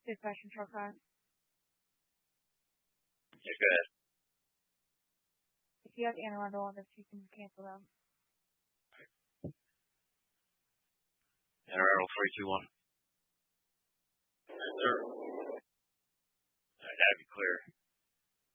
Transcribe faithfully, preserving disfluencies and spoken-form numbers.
Dispatch control car. Yeah, go ahead. If you have Anne Arundel on this, you can cancel them. Anne Arundel three two one. Yes, sir. All right, that'd be clear.